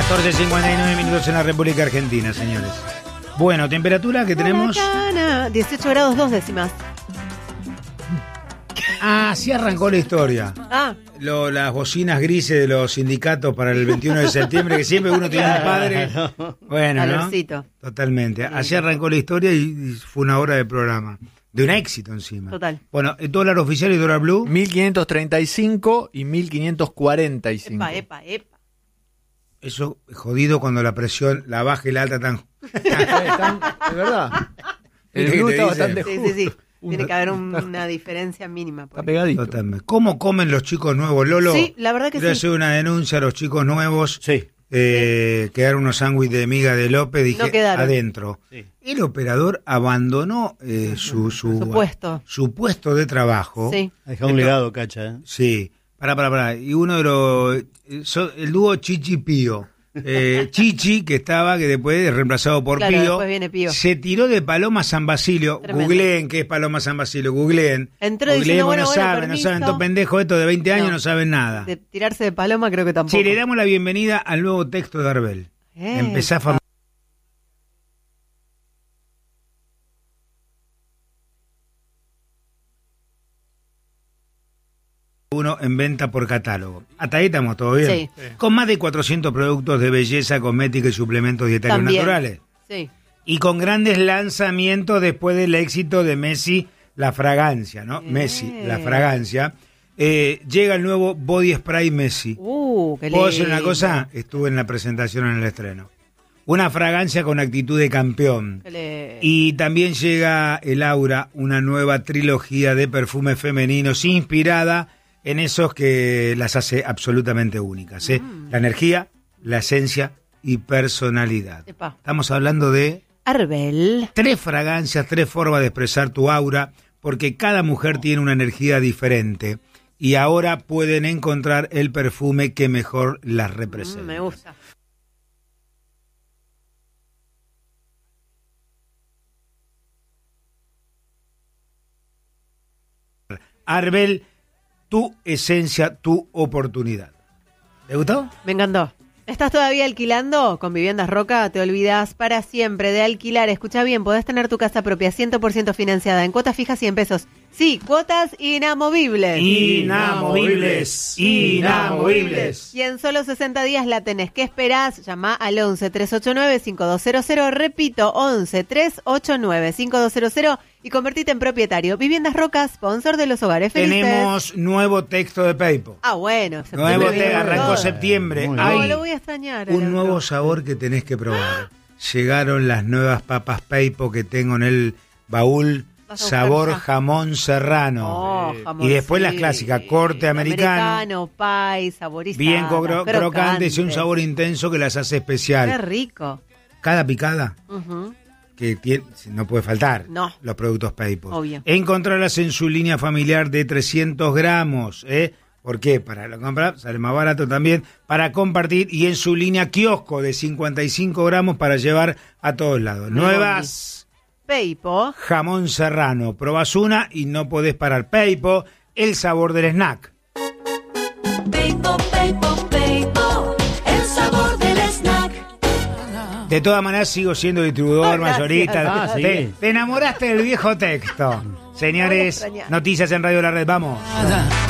14:59 minutos en la República Argentina, señores. Bueno, temperatura que tenemos... 18 grados 2 décimas. Así arrancó la historia. Las bocinas grises de los sindicatos para el 21 de septiembre, que siempre uno tiene un padre. Bueno, calorcito. ¿No? Totalmente. Así arrancó la historia y fue una hora de programa. De un éxito encima. Total. Bueno, dólar oficial y dólar blue. 1535 y 1545. Epa. Eso es jodido cuando la presión, la baja y la alta están... De verdad. El blue está bastante justo. Sí. Tiene que haber una diferencia mínima. Está pegadito. Totalmente. ¿Cómo comen los chicos nuevos, Lolo? Sí, la verdad que Quiero hacer una denuncia a los chicos nuevos. Sí. Quedaron unos sándwiches de miga de López, dije, no adentro. Sí. El operador abandonó su puesto de trabajo. Sí. Ha dejado un legado, Cacha. ¿eh? Sí. Pará. Y uno de los... el dúo Chichi Pío. Chichi, que después reemplazado por Pío, se tiró de Paloma San Basilio. Tremendo. Googleen qué es Paloma San Basilio, googleen. Entró diciendo, no saben, estos pendejos estos de 20 años no saben nada. De tirarse de paloma creo que tampoco. Sí, le damos la bienvenida al nuevo texto de Arbel. Empezá a uno en venta por catálogo. Hasta ahí estamos, ¿todo bien? Sí. Con más de 400 productos de belleza, cosmética y suplementos dietarios naturales. Sí. Y con grandes lanzamientos después del éxito de Messi, la fragancia, ¿no? Messi, la fragancia. Llega el nuevo Body Spray Messi. Qué lindo. ¿Puedo decir una cosa? Estuve en la presentación en el estreno. Una fragancia con actitud de campeón. Y también llega el Aura, una nueva trilogía de perfumes femeninos inspirada en esos que las hace absolutamente únicas. La energía, la esencia y personalidad. Epa. Estamos hablando de... Arbel. 3 fragancias, 3 formas de expresar tu aura, porque cada mujer tiene una energía diferente. Y ahora pueden encontrar el perfume que mejor las representa. Me gusta. Arbel, tu esencia, tu oportunidad. ¿Te gustó? Me encantó. ¿Estás todavía alquilando? Con Viviendas Roca te olvidas para siempre de alquilar. Escucha bien, podés tener tu casa propia 100% financiada en cuotas fijas 100 pesos. Sí, cuotas inamovibles. Inamovibles. Y en solo 60 días la tenés. ¿Qué esperás? Llama al 11-389-5200. Repito, 11-389-5200 y convertite en propietario. Viviendas Roca, sponsor de los hogares felices. Tenemos nuevo texto de Peipo. Bueno. Nuevo texto, arrancó septiembre. Hay lo voy a extrañar. Un nuevo sabor que tenés que probar. Llegaron las nuevas papas Peipo que tengo en el baúl. Sabor jamón serrano. Y después las clásicas, corte americano, pie, saborizada, bien crocantes y un sabor intenso que las hace especial. Qué rico. Cada picada que no puede faltar los productos Peipo. Obvio. Encontrarlas en su línea familiar de 300 gramos. ¿Por qué? Para comprar, sale más barato también, para compartir, y en su línea kiosco de 55 gramos para llevar a todos lados. Nuevas... Peipo. Jamón serrano. Probás una y no podés parar. Peipo, el sabor del snack. Peipo, el sabor del snack. De todas maneras sigo siendo distribuidor, mayorista. Te enamoraste del viejo texto. Señores, noticias en Radio La Red. Vamos.